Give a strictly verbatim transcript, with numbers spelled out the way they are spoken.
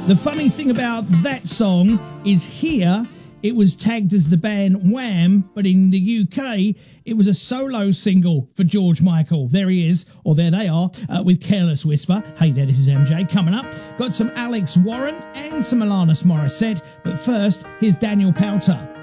The funny thing about that song is here it was tagged as the band Wham, but in the U K it was a solo single for George Michael. There he is, or there they are, uh, with Careless Whisper. Hey there, this is M J. Coming up, got some Alex Warren and some Alanis Morissette, but first, here's Daniel Powter.